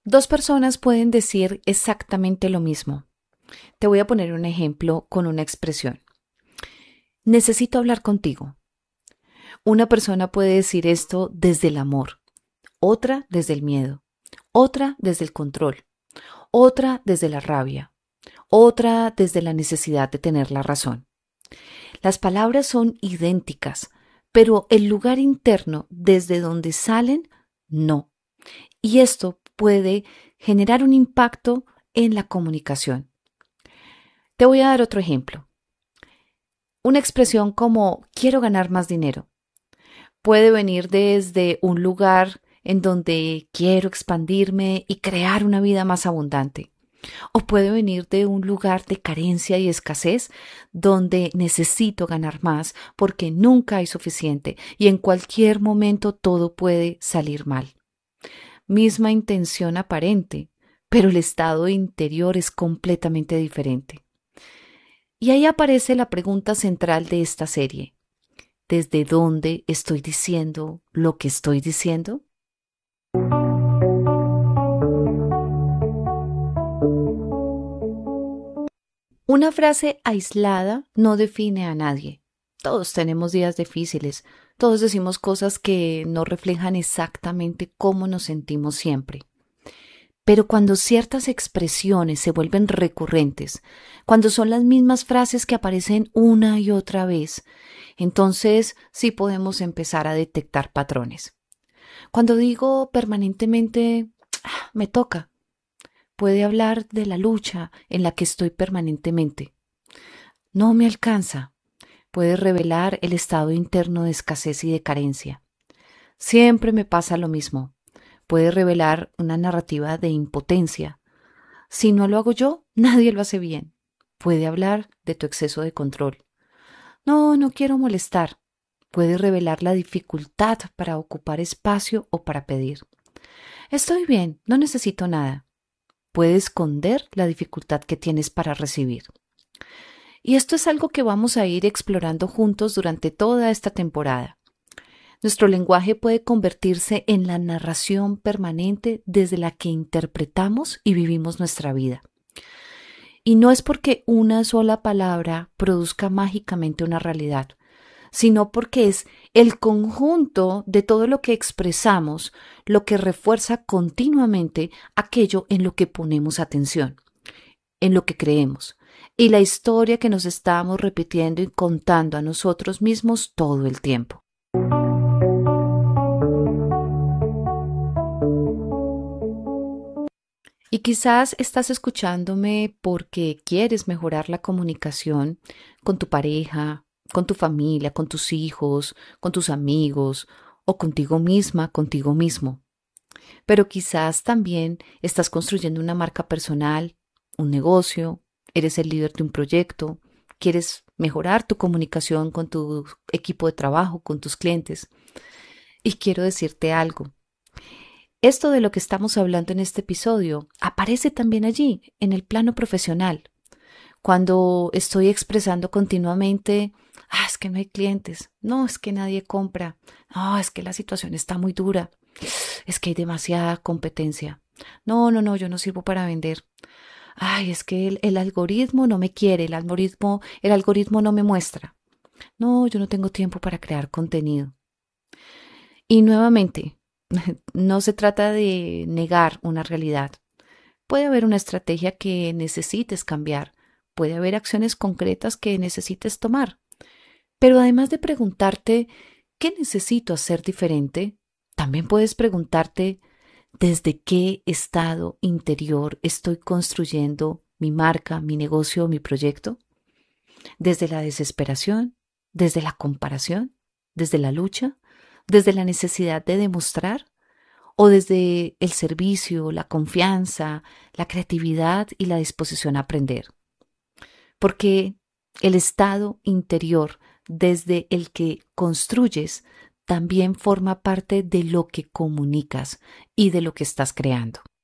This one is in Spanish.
Dos personas pueden decir exactamente lo mismo. Te voy a poner un ejemplo con una expresión. Necesito hablar contigo. Una persona puede decir esto desde el amor, otra desde el miedo, otra desde el control, otra desde la rabia, otra desde la necesidad de tener la razón. Las palabras son idénticas, pero el lugar interno desde donde salen, no. Y esto puede generar un impacto en la comunicación. Te voy a dar otro ejemplo. Una expresión como quiero ganar más dinero puede venir desde un lugar en donde quiero expandirme y crear una vida más abundante. O puede venir de un lugar de carencia y escasez donde necesito ganar más porque nunca hay suficiente y en cualquier momento todo puede salir mal. Misma intención aparente, pero el estado interior es completamente diferente. Y ahí aparece la pregunta central de esta serie. ¿Desde dónde estoy diciendo lo que estoy diciendo? Una frase aislada no define a nadie. Todos tenemos días difíciles, todos decimos cosas que no reflejan exactamente cómo nos sentimos siempre. Pero cuando ciertas expresiones se vuelven recurrentes, cuando son las mismas frases que aparecen una y otra vez, entonces sí podemos empezar a detectar patrones. Cuando digo permanentemente, me toca, puede hablar de la lucha en la que estoy permanentemente. No me alcanza, puede revelar el estado interno de escasez y de carencia. Siempre me pasa lo mismo, puede revelar una narrativa de impotencia. Si no lo hago yo, nadie lo hace bien. Puede hablar de tu exceso de control. No, no quiero molestar. Puede revelar la dificultad para ocupar espacio o para pedir. Estoy bien, no necesito nada. Puede esconder la dificultad que tienes para recibir. Y esto es algo que vamos a ir explorando juntos durante toda esta temporada. Nuestro lenguaje puede convertirse en la narración permanente desde la que interpretamos y vivimos nuestra vida. Y no es porque una sola palabra produzca mágicamente una realidad, sino porque es el conjunto de todo lo que expresamos lo que refuerza continuamente aquello en lo que ponemos atención, en lo que creemos, y la historia que nos estamos repitiendo y contando a nosotros mismos todo el tiempo. Y quizás estás escuchándome porque quieres mejorar la comunicación con tu pareja, con tu familia, con tus hijos, con tus amigos o contigo misma, contigo mismo. Pero quizás también estás construyendo una marca personal, un negocio, eres el líder de un proyecto, quieres mejorar tu comunicación con tu equipo de trabajo, con tus clientes. Y quiero decirte algo. Esto de lo que estamos hablando en este episodio aparece también allí, en el plano profesional. Cuando estoy expresando continuamente, es que no hay clientes, no, es que nadie compra, no, es que la situación está muy dura, es que hay demasiada competencia. No, no, no, yo no sirvo para vender. Ay, es que el algoritmo no me quiere, el algoritmo no me muestra. No, yo no tengo tiempo para crear contenido. Y nuevamente, no se trata de negar una realidad. Puede haber una estrategia que necesites cambiar, puede haber acciones concretas que necesites tomar. Pero además de preguntarte, ¿qué necesito hacer diferente? También puedes preguntarte, ¿desde qué estado interior estoy construyendo mi marca, mi negocio o mi proyecto? ¿Desde la desesperación? ¿Desde la comparación? ¿Desde la lucha? ¿Desde la necesidad de demostrar? ¿O desde el servicio, la confianza, la creatividad y la disposición a aprender? Porque el estado interior desde el que construyes también forma parte de lo que comunicas y de lo que estás creando.